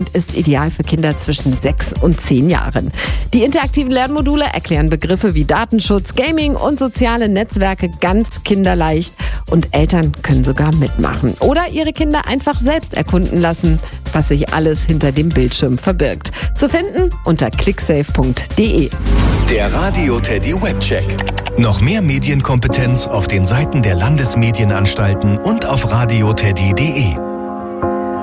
und ist ideal für Kinder zwischen 6 und 10 Jahren. Die interaktiven Lernmodule erklären Begriffe wie Datenschutz, Gaming und soziale Netzwerke ganz kinderleicht und Eltern können sogar mitmachen oder ihre Kinder einfach selbst erkunden lassen, was sich alles hinter dem Bildschirm verbirgt. Zu finden unter clicksafe.de. Der Radio Teddy Webcheck. Noch mehr Medienkompetenz auf den Seiten der Landesmedienanstalten und auf radioteddy.de.